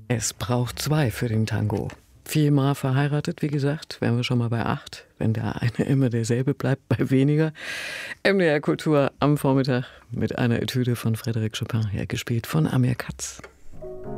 Es braucht zwei für den Tango. Viermal verheiratet, wie gesagt, wären wir schon mal bei 8. Wenn der eine immer derselbe bleibt, bei weniger. MDR Kultur am Vormittag mit einer Etüde von Frédéric Chopin, hergespielt von Amir Katz.